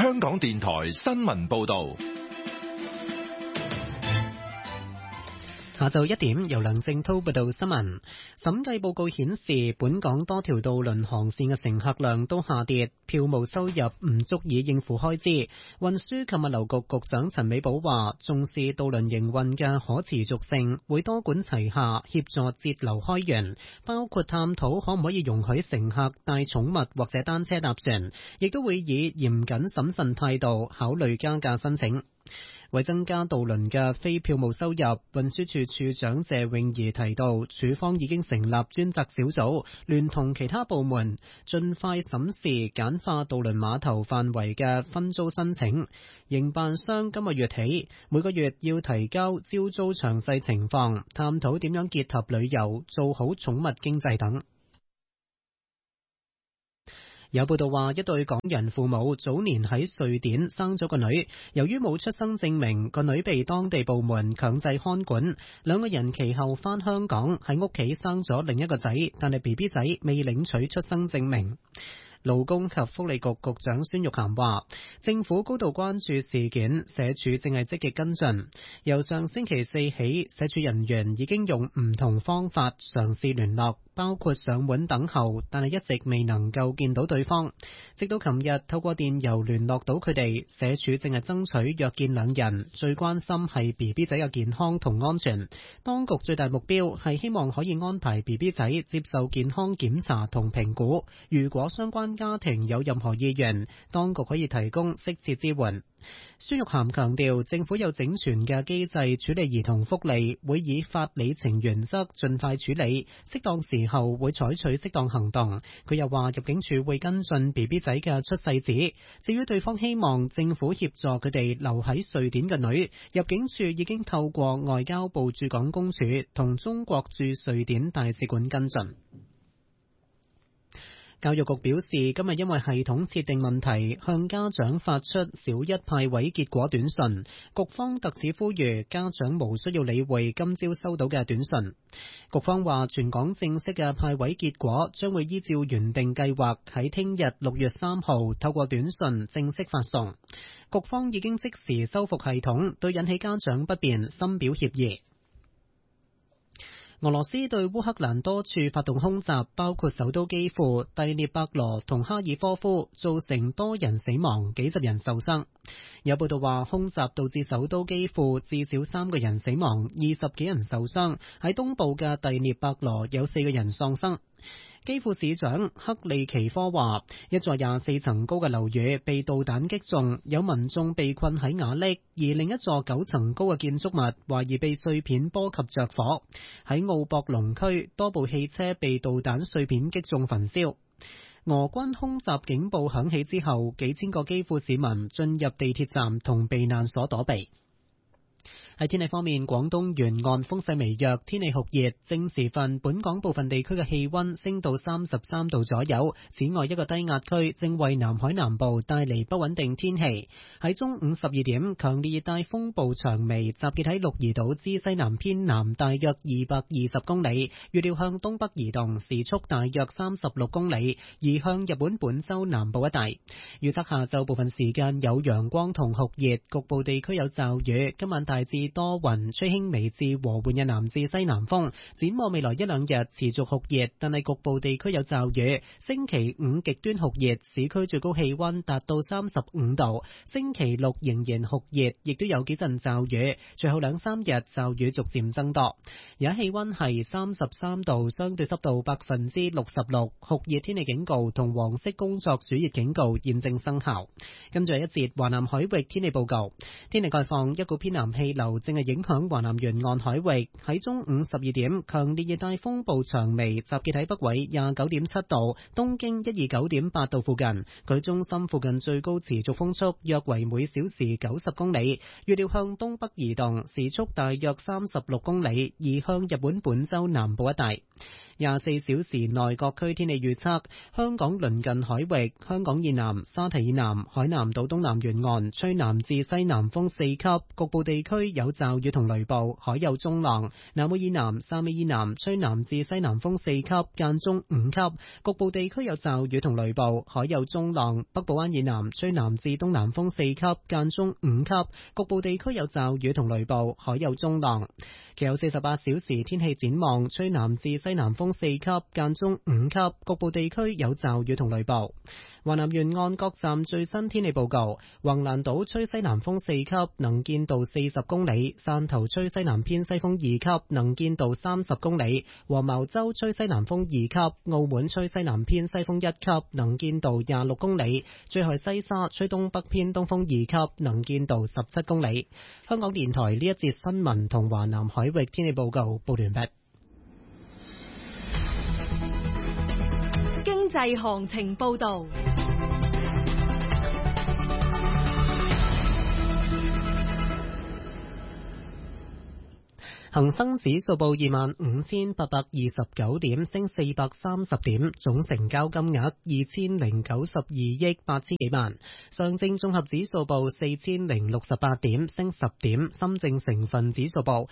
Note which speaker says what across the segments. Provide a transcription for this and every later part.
Speaker 1: 香港電台新聞報道。
Speaker 2: 下晝1點，由梁正濤報道新聞。審計報告顯示，本港多條渡輪航線嘅乘客量都下跌，票務收入唔足以應付開支。運輸及物流局局長陳美寶話，重視渡輪營運嘅可持續性，會多管齊下協助節流開源，包括探討可唔可以容許乘客帶寵物或者單車搭船，亦都會以嚴謹審慎態度考慮加價申請。為增加渡輪嘅非票務收入，運輸署署長謝永儀提到，署方已經成立專責小組，聯同其他部門，盡快審視簡化渡輪碼頭範圍嘅分租申請。營辦商今個月起，每個月要提交招租詳細情況，探討點樣結合旅遊，做好寵物經濟等。有報道話，一對港人父母早年喺瑞典生咗個女，由於冇出生證明，個女被當地部門強制看管。兩個人其後返香港，喺屋企生咗另一個仔，但係 BB 仔未領取出生證明。勞工及福利局局長孫玉菡話，政府高度關注事件，社署正係積極跟進。由上星期四起，社署人員已經用唔同方法嘗試聯絡，包括上門等候，但係一直未能夠見到對方。直到琴日透過電郵聯絡到佢哋，社署正係爭取約見兩人，最關心係 BB 仔嘅健康同安全。當局最大目標係希望可以安排 BB 仔接受健康檢查同評估，如果相關家庭有任何意願，當局可以提供適切支援。孫玉菡強調，政府有整全嘅機制處理兒童福利，會以法理情原則盡快處理，適當時候會採取適當行動。佢又話，入境處會跟進 BB 仔嘅出世紙。至於對方希望政府協助佢哋留喺瑞典嘅女，入境處已經透過外交部駐港公署同中國駐瑞典大使館跟進。教育局表示，今日因為系統設定問題，向家長發出小一派位結果短信。局方特此呼籲家長無需要理會今朝收到嘅短信。局方話，全港正式嘅派位結果將會依照原定計劃喺聽日6月3號透過短信正式發送。局方已經即時修復系統，對引起家長不便深表歉意。俄羅斯對烏克蘭多處發動空襲，包括首都基輔、第聶伯羅同哈爾科夫，造成多人死亡，幾十人受傷。有報道話，空襲導致首都基輔至少3個人死亡，20幾人受傷。喺東部嘅第聶伯羅有4個人喪生。基輔市長克利奇科話，一座24層高嘅樓宇被導彈擊中，有民眾被困喺瓦礫，而另一座9層高嘅建築物懷疑被碎片波及着火。喺奧博龍區，多部汽車被導彈碎片擊中焚燒。俄軍空襲警報響起之後，幾千個基輔市民進入地鐵站同避難所躲避。喺天氣方面，廣東沿岸風勢微弱，天氣酷熱。正時分，本港部分地區嘅氣溫升到33度左右。此外，一個低壓區正為南海南部帶嚟不穩定天氣。喺中午12點，強烈熱帶風暴長眉集結喺鹿兒島之西南偏南大約220公里，預料向東北移動，時速大約36公里，移向日本本州南部一帶。預測下晝部分時間有陽光同酷熱，局部地區有驟雨。今晚大致多雲，吹輕微至和緩嘅南至西南風。展望未來一兩日持續酷熱，但係局部地區有驟雨。星期五極端酷熱，市區最高氣溫達到35度。星期六仍然酷熱，亦都有幾陣驟雨。隨後兩三日驟雨逐漸增多。而家氣溫係33度，相對濕度66%，酷熱天氣警告同黃色工作暑熱警告現正生效。跟住一節華南海域天氣報告。天氣概況，一股偏南氣流正係影響華南沿岸海域。喺中午12點，強烈熱帶風暴長眉集結喺北緯29.7度、東經129.8度附近。佢中心附近最高持續風速約為每小時90公里，預料向東北移動，時速大約36公里，移向日本本州南部一帶。24小時內各區天氣預測：香港鄰近海域、香港以南、沙堤以南、海南島東南沿岸吹南至西南風4級，局部地區有有驟雨同雷暴，海有中浪。南澳以南、汕尾以南吹南至西南風4級，間中5級，局部地區有驟雨同雷暴，海有中浪。北部灣以南吹南至東南風4級，間中5級，局部地區有驟雨同雷暴，海有中浪。其後48小時天氣展望，吹南至西南風4級，間中5級，局部地區有驟雨同雷暴。華南沿岸各站最新天氣報告：橫瀾島吹西南風4級，能見度40公里；汕頭吹西南偏西風2級，能見度30公里；黃茅洲吹西南風2級，澳門吹西南偏西風1級，能見度26公里；珠海西沙吹東北偏東風2級，能見度17公里。香港電台呢一節新聞同華南海域天氣報告報完畢。
Speaker 3: 經濟行情報道。恒生指數報25,829點，升430點，總成交金額2092億8千幾萬。上證綜合指數報4068點，升10點。深證成分指數報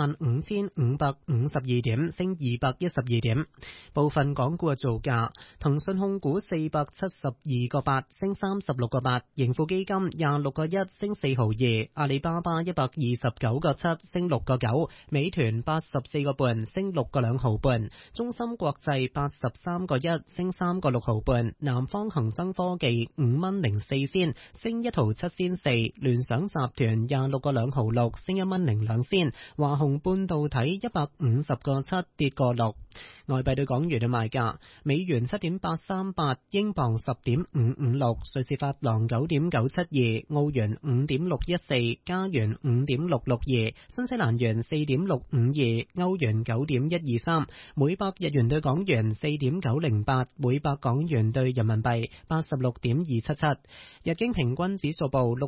Speaker 3: 15,552點，升212點。部分港股嘅造價：騰訊控股472個8，升36個8；盈富基金26個1，升4毫2；阿里巴巴129個7，升6個9。美團84個半，升6個2毫半；中芯國際83個1，升3個6毫半；南方恒生科技5蚊04仙，升1毫7仙4；聯想集團26個2毫6，升1蚊02仙；華虹半導體150個7，跌個6。外幣對港元嘅賣價：美元7.838，英鎊10.556，瑞士法郎9.972，澳元5.614，加元5.662，新西蘭元4.652，歐元9.123，每百日元對港元4.908，每百港元對人民幣86.277。日經平均指數報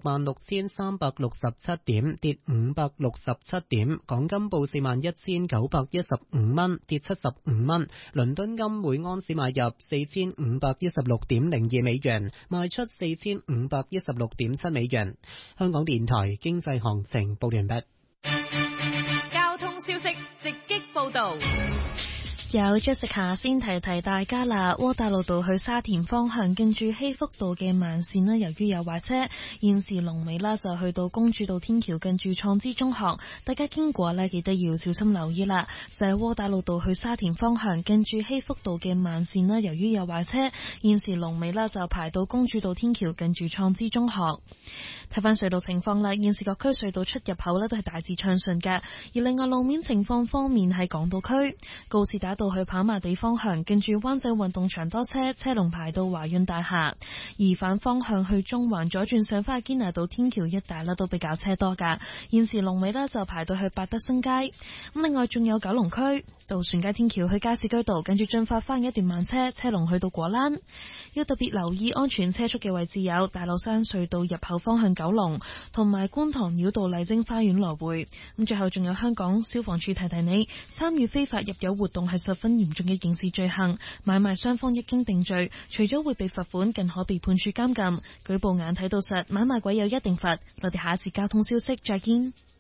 Speaker 3: 66,367點，跌567點。港金報41,915蚊，跌75蚊。倫敦金每安士買入4516.02美元，賣出4516.7美元。香港電台經濟行情報完畢。 交通消息直擊報道。
Speaker 4: 有 Jessica 先提大家啦，窩打老道去沙田方向近住禧福道嘅慢線啦，由於有壞車，現時龍尾啦就去到公主道天橋近住創知中學，大家經過呢記得要小心留意啦。就係窩打老道去沙田方向近住禧福道嘅慢線啦，由於有壞車，現時龍尾啦就排到公主道天橋近住創知中學。睇翻隧道情況啦，現時各區隧道出入口呢都係大致暢順嘅。而另外路面情況方面，喺港島區告士打道去跑馬地方向近住灣仔運動場多車，車龍排到華潤大廈；而反方向去中環左轉上返去堅拿道天橋一帶都比較車多噶。現時龍尾就排到去百德新街。咁另外仲有九龍區渡船街天橋去加士居道近住進發翻一段慢車，車龍去到果欄。要特別留意安全車速嘅位置有大老山隧道入口方向九龍，同埋觀塘繞道麗晶花園來回。咁最後仲有香港消防處提你，參與非法入油活動係十分嚴重嘅刑事罪行，買賣雙方一經定罪，除咗會被罰款，更可被判處監禁。舉報眼睇到實，買賣鬼有一定罰。我哋下一節交通消息再見。